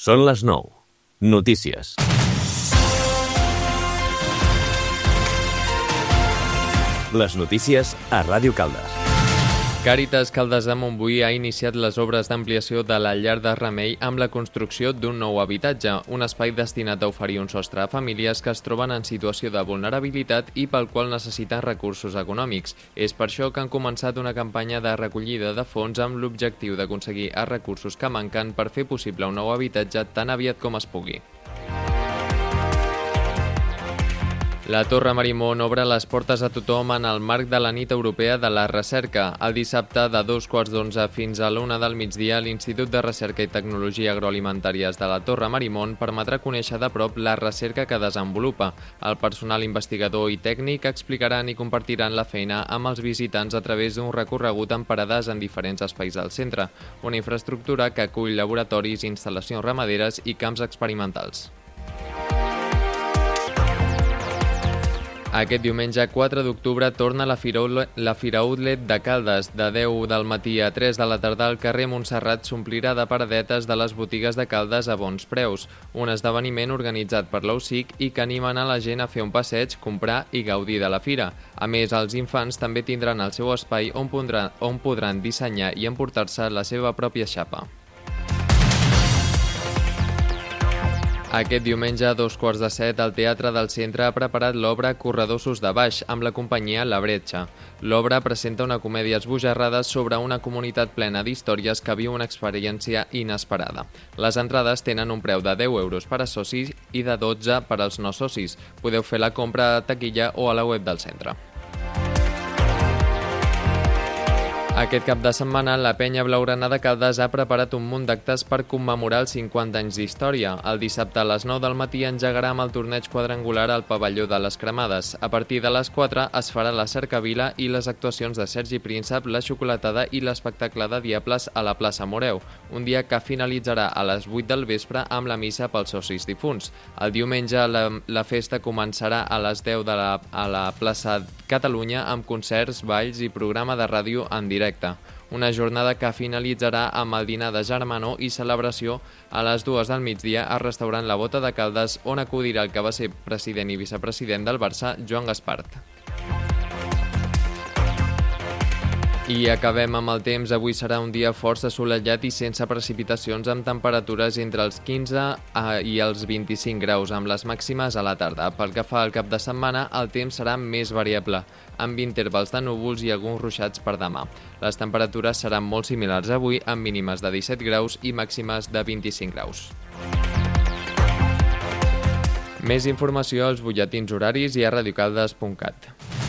Són les 9. Notícies. Les notícies a Ràdio Caldes. Càritas Caldes de Montbui ha iniciat les obres d'ampliació de la llar de Remei amb la construcció d'un nou habitatge, un espai destinat a oferir un sostre a famílies que es troben en situació de vulnerabilitat i pel qual necessiten recursos econòmics. És per això que han començat una campanya de recollida de fons amb l'objectiu d'aconseguir els recursos que manquen per fer possible un nou habitatge tan aviat com es pugui. La Torre Marimón obre les portes a tothom en el marc de la Nit Europea de la Recerca. El dissabte, de 11:15 fins a l'1 del migdia, l'Institut de Recerca i Tecnologia Agroalimentàries de la Torre Marimón permetrà conèixer de prop la recerca que desenvolupa. El personal investigador i tècnic explicaran i compartiran la feina amb els visitants a través d'un recorregut en parades en diferents espais del centre, una infraestructura que acull laboratoris, instal·lacions ramaderes i camps experimentals. Aquest diumenge 4 d'octubre torna la Fira Outlet de Caldes. De 10 del matí a 3 de la tarda el carrer Montserrat s'omplirà de paradetes de les botigues de Caldes a bons preus. Un esdeveniment organitzat per l'UCIC i que animen a la gent a fer un passeig, comprar i gaudir de la fira. A més, els infants també tindran el seu espai on podran dissenyar i emportar-se la seva pròpia xapa. Aquest diumenge a 14:15 el Teatre del Centre ha preparat l'obra Corredossos de Baix amb la companyia La Bretxa. L'obra presenta una comèdia esbojarrada sobre una comunitat plena d'històries que viu una experiència inesperada. Les entrades tenen un preu de 10 euros per a socis i de 12 per als no socis. Podeu fer la compra a taquilla o a la web del centre. Aquest cap de setmana, la Penya Blaugrana de Caldes ha preparat un munt d'actes per commemorar els 50 anys d'història. El dissabte a les 9 del matí engegarà amb el torneig quadrangular al pavelló de les Cremades. A partir de les 4 es farà la cercavila i les actuacions de Sergi Príncep, la xocolatada i l'espectacle de Diables a la plaça Moreu, un dia que finalitzarà a les 8 del vespre amb la missa pels socis difunts. El diumenge la festa començarà a les 10 a la plaça Catalunya amb concerts, balls i programa de ràdio en directe. Una jornada que finalitzarà amb el dinar de germanor i celebració a les 2 del migdia al restaurant La Bota de Caldes, on acudirà el que va ser president i vicepresident del Barça, Joan Gaspart. I acabem amb el temps. Avui serà un dia força assolellat i sense precipitacions, amb temperatures entre els 15 i els 25 graus, amb les màximes a la tarda. Pel que fa al cap de setmana, el temps serà més variable, amb intervals de núvols i alguns ruixats per demà. Les temperatures seran molt similars avui, amb mínimes de 17 graus i màximes de 25 graus. Més informació als butlletins horaris i a radiocaldes.cat.